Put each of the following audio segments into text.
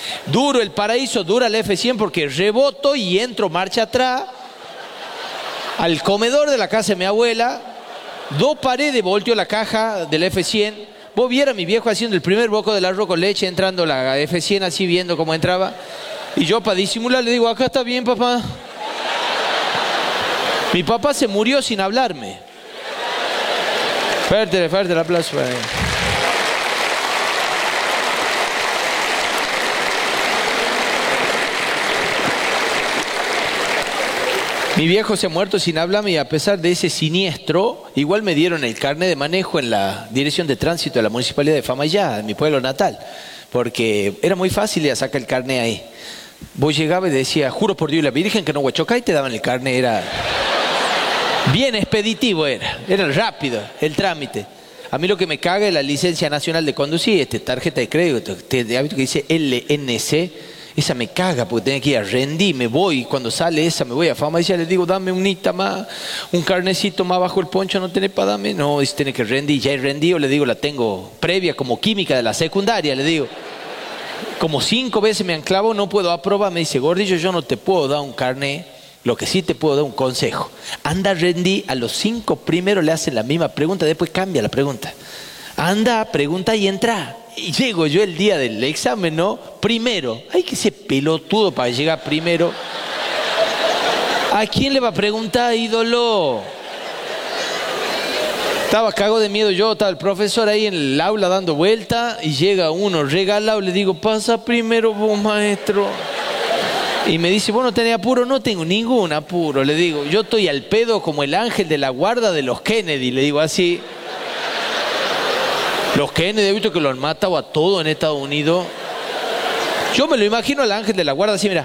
Duro el paraíso, dura el F100 porque reboto y entro marcha atrás al comedor de la casa de mi abuela. 2 paredes, volteo la caja del F100. Vos viera a mi viejo haciendo el primer boco del arroz con leche, entrando la F100 así, viendo cómo entraba. Y yo, para disimular, le digo, acá está bien, papá. Mi papá se murió sin hablarme. Fuerte el aplauso para él. Mi viejo se ha muerto sin hablarme y a pesar de ese siniestro, igual me dieron el carnet de manejo en la Dirección de Tránsito de la Municipalidad de Famayá, en mi pueblo natal, porque era muy fácil ya sacar el carnet ahí. Vos llegabas y decías, juro por Dios y la Virgen que no voy a chocar, y te daban el carnet, era bien expeditivo, era rápido el trámite. A mí lo que me caga es la licencia nacional de conducir, tarjeta de crédito, que dice LNC. Esa me caga porque tengo que ir a rendir, me voy, cuando sale esa me voy a Fama y ya le digo, dame un nita más, un carnecito más bajo el poncho, no tenés para darme, no, dice, tiene que rendir, ya he rendido, le digo, la tengo previa como química de la secundaria, le digo, como 5 veces me han clavado, no puedo aprobar, me dice, gordillo, yo no te puedo dar un carnet, lo que sí te puedo dar un consejo, anda a rendir, a los 5 primeros le hacen la misma pregunta, después cambia la pregunta, anda, pregunta y entra. Y llego yo el día del examen, ¿no? Primero. Hay que ser pelotudo para llegar primero. ¿A quién le va a preguntar, ídolo? Estaba cago de miedo yo, estaba el profesor ahí en el aula dando vuelta y llega uno regalado, le digo, pasa primero vos, maestro. Y me dice, ¿vos no tenés apuro? No tengo ningún apuro, le digo. Yo estoy al pedo como el ángel de la guarda de los Kennedy, le digo así. Los Kennedy, he visto que los han matado a todos en Estados Unidos. Yo me lo imagino al ángel de la guarda así, mira.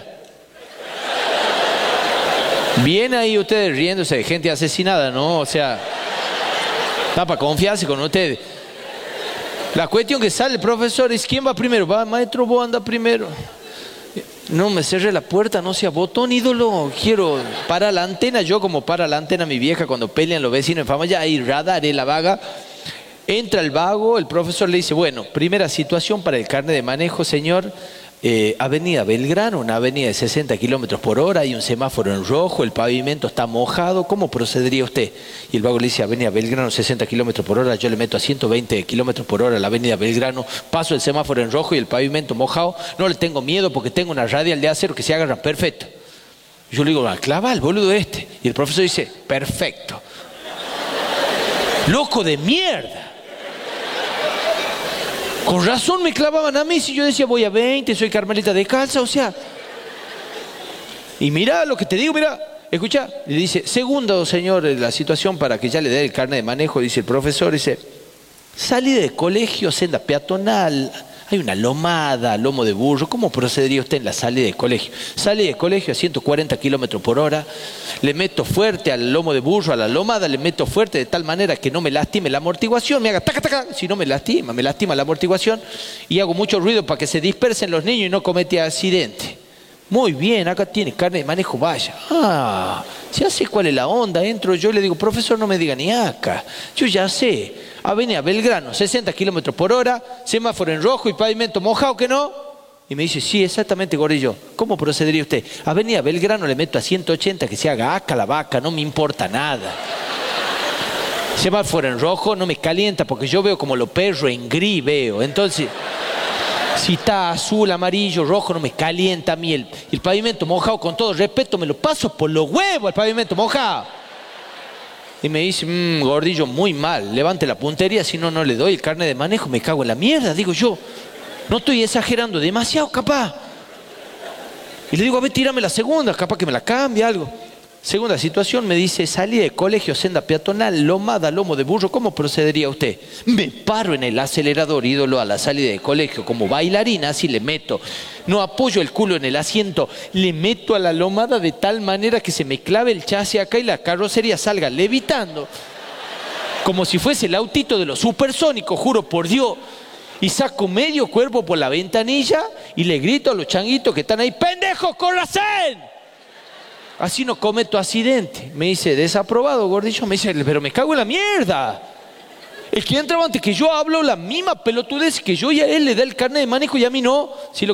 Bien ahí ustedes riéndose de gente asesinada, ¿no? O sea, está para confiarse con ustedes. La cuestión que sale el profesor es, ¿quién va primero? Va, maestro, vos anda primero. No me cerré la puerta, no sea botón, ídolo. Quiero parar la antena, yo como para la antena mi vieja cuando pelean los vecinos en Fama, ya hay radar en la vaga. Entra el vago, el profesor le dice, bueno, primera situación para el carnet de manejo, señor, Avenida Belgrano, una avenida de 60 kilómetros por hora, hay un semáforo en rojo, el pavimento está mojado, ¿cómo procedería usted? Y el vago le dice, Avenida Belgrano, 60 kilómetros por hora, yo le meto a 120 kilómetros por hora a la Avenida Belgrano, paso el semáforo en rojo y el pavimento mojado, no le tengo miedo porque tengo una radial de acero que se agarra perfecto. Yo le digo, clava el boludo este. Y el profesor dice, perfecto. Loco de mierda. Con razón me clavaban a mí si yo decía voy a 20, soy Carmelita descalza, o sea. Y mira lo que te digo, mira, escucha, le dice, segundo señor, la situación para que ya le dé el carnet de manejo, dice el profesor, dice, salida de colegio, senda peatonal, hay una lomada, lomo de burro, ¿cómo procedería usted en la salida de colegio? Salida de colegio a 140 kilómetros por hora, le meto fuerte al lomo de burro, a la lomada, le meto fuerte de tal manera que no me lastime la amortiguación, me haga taca, taca, si no me lastima la amortiguación, y hago mucho ruido para que se dispersen los niños y no comete accidente. Muy bien, acá tiene carne de manejo, vaya. Ah, ya sé cuál es la onda, entro yo y le digo, profesor, no me diga ni acá, yo ya sé. Avenida Belgrano, 60 kilómetros por hora, semáforo en rojo y pavimento mojado, ¿que no? Y me dice, sí, exactamente, gordillo. ¿Cómo procedería usted? Avenida Belgrano le meto a 180, que se haga acá la vaca, no me importa nada. Semáforo en rojo no me calienta porque yo veo como los perros en gris, veo. Entonces, si está azul, amarillo, rojo, no me calienta a mí. El pavimento mojado, con todo respeto, me lo paso por los huevos el pavimento mojado. Y me dice, gordillo, muy mal, levante la puntería, si no, no le doy el carnet de manejo, me cago en la mierda, digo yo. No estoy exagerando, demasiado capaz. Y le digo, a ver, tírame la segunda, capaz que me la cambie algo. Segunda situación, me dice, salí de colegio, senda peatonal, lomada, lomo de burro, ¿cómo procedería usted? Me paro en el acelerador, ídolo, a la salida de colegio, como bailarina, así le meto. No apoyo el culo en el asiento, le meto a la lomada de tal manera que se me clave el chasis acá y la carrocería salga levitando. Como si fuese el autito de los supersónicos, juro por Dios. Y saco medio cuerpo por la ventanilla y le grito a los changuitos que están ahí, ¡pendejos, córranse! Así no cometo accidente. Me dice, desaprobado, gordillo. Me dice, pero me cago en la mierda. El que entraba antes que yo hablo la misma pelotudez que yo y a él le da el carnet de manejo y a mí no. Si lo